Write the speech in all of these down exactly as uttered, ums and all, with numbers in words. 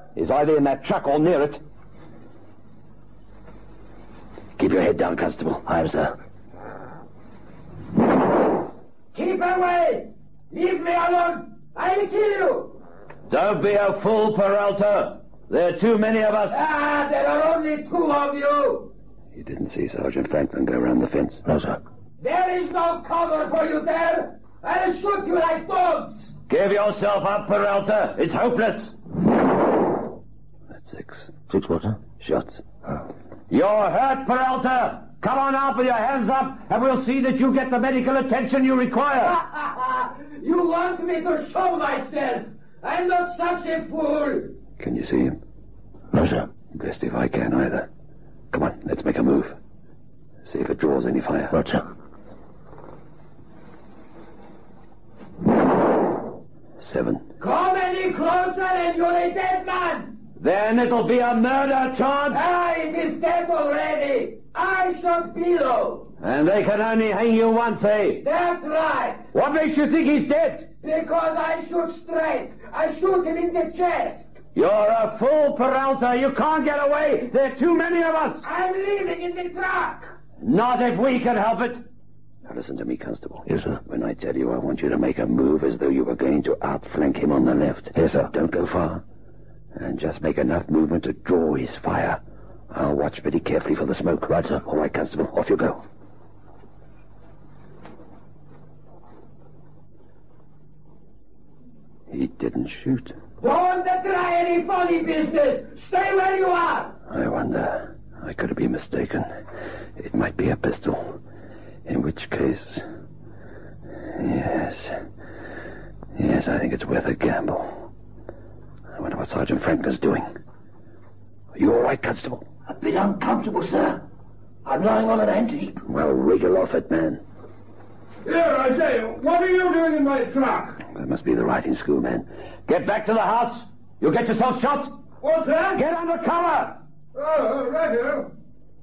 is either in that truck or near it. Keep your head down, Constable. Aye, sir. Keep away! Leave me alone! I'll kill you! Don't be a fool, Peralta. There are too many of us. Ah, there are only two of you. You didn't see Sergeant Franklin go around the fence? No, sir. There is no cover for you there. I'll shoot you like dogs. Give yourself up, Peralta. It's hopeless. That's six. Six what, sir? Shots. Oh. You're hurt, Peralta. Come on out with your hands up, and we'll see that you get the medical attention you require. You want me to show myself? I'm not such a fool. Can you see him? No, sir. Best if I can either. Come on, let's make a move. See if it draws any fire. Right, sir. Seven. Come any closer and you're a dead man. Then it'll be a murder charge. Ah, it is dead already. I shot Bilo. And they can only hang you once, eh? That's right. What makes you think he's dead? Because I shoot straight. I shoot him in the chest. You're a fool, Peralta. You can't get away. There are too many of us. I'm leaving in the truck. Not if we can help it. Now listen to me, Constable. Yes, sir. When I tell you, I want you to make a move as though you were going to outflank him on the left. Yes, sir. Don't go far. And just make enough movement to draw his fire. I'll watch pretty carefully for the smoke. Right, sir. All right, Constable. Off you go. He didn't shoot. Don't try any funny business. Stay where you are. I wonder. I could be mistaken. It might be a pistol. In which case... Yes. Yes, I think it's worth a gamble. I wonder what Sergeant Franklin's doing. Are you all right, Constable? A bit uncomfortable, sir. I'm lying on an ant heap. Well, wriggle off it, man. Here, I say, what are you doing in my truck? That must be the riding school, man. Get back to the house. You'll get yourself shot. What's that? Get under cover. Oh, right here.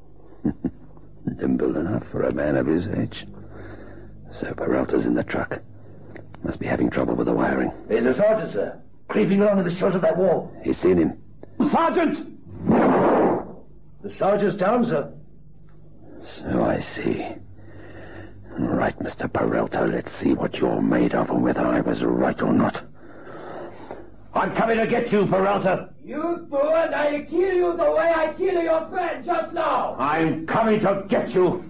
Nimble enough for a man of his age. So Peralta's in the truck. Must be having trouble with the wiring. There's a sergeant, sir. Creeping along in the short of that wall. He's seen him. Sergeant! The sergeant's down, sir. So I see. Right, Mister Peralta, let's see what you're made of and whether I was right or not. I'm coming to get you, Peralta. You do, and I'll kill you the way I kill your friend just now. I'm coming to get you.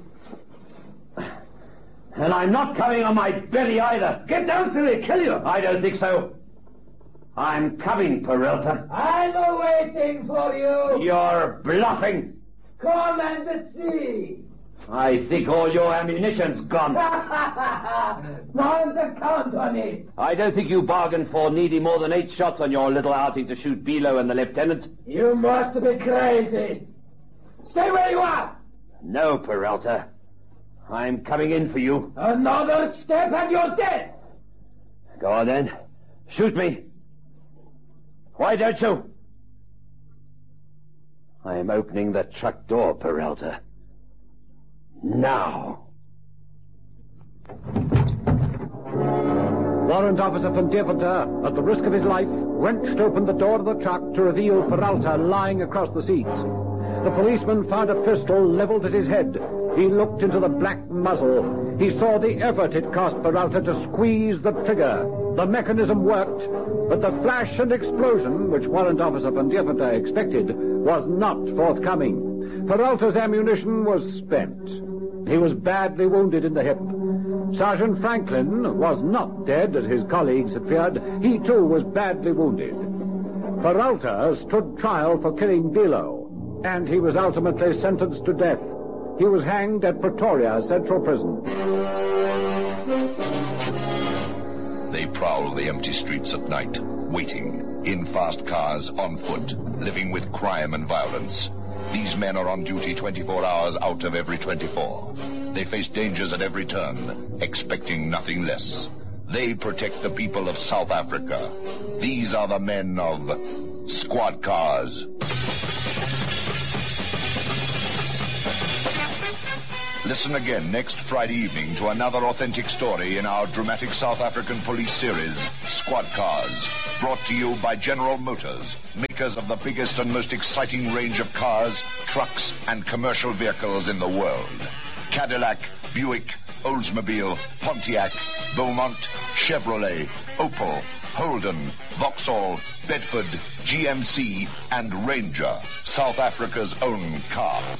And I'm not coming on my belly either. Get down, silly, kill you. I don't think so. I'm coming, Peralta. I'm waiting for you. You're bluffing. Come and see. I think all your ammunition's gone. Don't count on it. I don't think you bargained for needing more than eight shots on your little outing to shoot Bilo and the lieutenant. You must be crazy. Stay where you are. No, Peralta. I'm coming in for you. Another step and you're dead. Go on then. Shoot me. Why don't you? I'm opening the truck door, Peralta. Now. Warrant Officer Van Deventer, at the risk of his life, wrenched open the door of the truck to reveal Peralta lying across the seats. The policeman found a pistol leveled at his head. He looked into the black muzzle. He saw the effort it cost Peralta to squeeze the trigger. The mechanism worked, but the flash and explosion, which Warrant Officer Van Deventer expected, was not forthcoming. Peralta's ammunition was spent. He was badly wounded in the hip. Sergeant Franklin was not dead, as his colleagues had feared. He, too, was badly wounded. Peralta stood trial for killing Bilo, and he was ultimately sentenced to death. He was hanged at Pretoria Central Prison. They prowl the empty streets at night, waiting, in fast cars, on foot, living with crime and violence. These men are on duty twenty-four hours out of every twenty-four. They face dangers at every turn, expecting nothing less. They protect the people of South Africa. These are the men of Squad Cars. Listen again next Friday evening to another authentic story in our dramatic South African police series, Squad Cars. Brought to you by General Motors, makers of the biggest and most exciting range of cars, trucks, and commercial vehicles in the world. Cadillac, Buick, Oldsmobile, Pontiac, Beaumont, Chevrolet, Opel, Holden, Vauxhall, Bedford, G M C, and Ranger, South Africa's own car.